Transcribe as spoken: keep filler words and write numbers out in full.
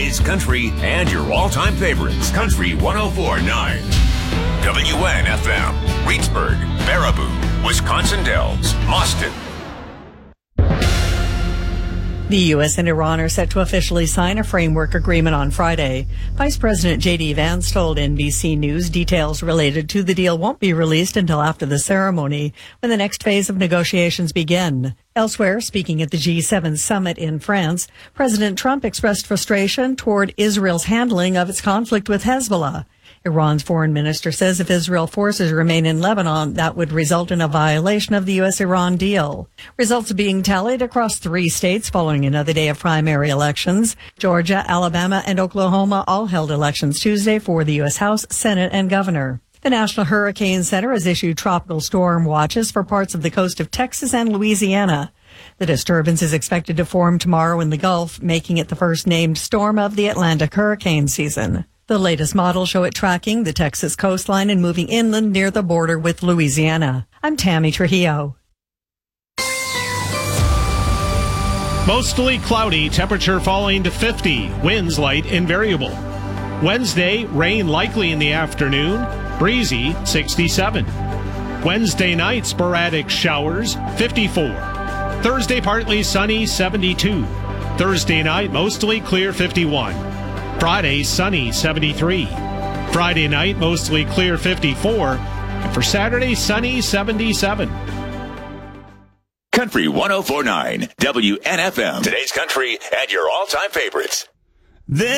today's country and your all-time favorites. Country one oh four point nine. W N F M. Reedsburg, Baraboo, Wisconsin Dells, Boston. The U S and Iran are set to officially sign a framework agreement on Friday. Vice President J D Vance told N B C News details related to the deal won't be released until after the ceremony, when the next phase of negotiations begin. Elsewhere, speaking at the G seven summit in France, President Trump expressed frustration toward Israel's handling of its conflict with Hezbollah. Iran's foreign minister says if Israel forces remain in Lebanon, that would result in a violation of the U S Iran deal. Results being tallied across three states following another day of primary elections. Georgia, Alabama, and Oklahoma all held elections Tuesday for the U S House, Senate, and governor. The National Hurricane Center has issued tropical storm watches for parts of the coast of Texas and Louisiana. The disturbance is expected to form tomorrow in the Gulf, making it the first named storm of the Atlantic hurricane season. The latest models show it tracking the Texas coastline and moving inland near the border with Louisiana. I'm Tammy Trujillo. Mostly cloudy, temperature falling to fifty, winds light and variable. Wednesday, rain likely in the afternoon, breezy, sixty-seven. Wednesday night, sporadic showers, fifty-four. Thursday, partly sunny, seventy-two. Thursday night, mostly clear, fifty-one. Friday, sunny, seventy-three. Friday night, mostly clear, fifty-four. And for Saturday, sunny, seventy-seven. Country one oh four point nine. W N F M. Today's country and your all-time favorites. Then